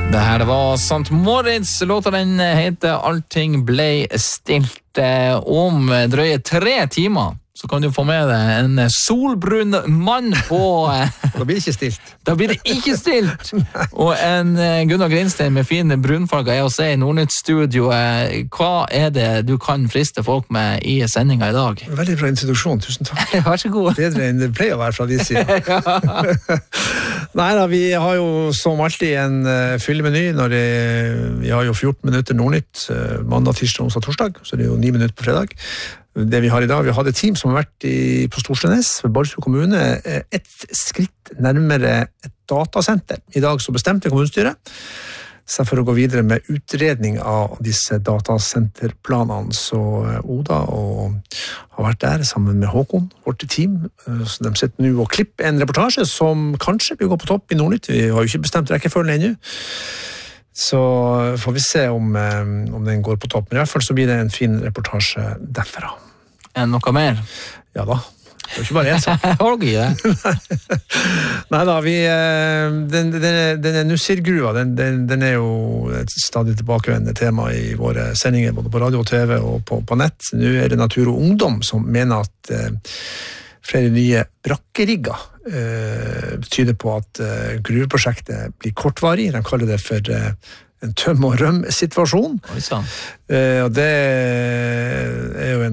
Det her det var St. Moritz. Låta den heter Allting ble stilt. Om drøye 3 timer så kan du få med deg en solbrun mann på Da blir det ikke stilt. Da blir det ikke stilt. Og en Gunnar Grinstein med fine brunfarger er å se i Nordnytt-studio. Hva er det du kan friste folk med i sendinga i dag? Veldig bra introduksjon, tusen takk. Vær så god. Bedre enn det pleier å være fra de siden. Neida, vi har jo som alltid en fyllemeny når vi har jo 14 minutter Nordnytt mandag, tirsdag, onsdag, torsdag, så det er jo 9 minutter på fredag. Det vi har i dag, vi hadde et team som har vært på Storstrenes ved Balsfjord kommune, et skritt nærmere et datasenter. I dag så bestemte kommunestyret seg for å gå videre med utredning av disse datasenterplanene, så Oda har vært der sammen med Håkon, vårt team, så de sitter nå og klipper en reportasje som kanskje vil gå på topp i Nordnytt. Vi har jo ikke bestemt rekkefølgen ennå. Så får vi se om den går på topp. Men i hvert fall så blir det en fin reportasje derfra. Noe mer? Ja da, det er ikke bare en sak. Har du ikke det? Neida, den Nussir-gruva, den er jo et stadig tilbakevendende tema i våre sendinger, både på radio og TV og på nett. Nå er det Natur og Ungdom som mener at flere nye brakkerigger tyder på at gruveprosjektet blir kortvarig. De kaller det for en tøm- og røm-situasjon. Og det er jo en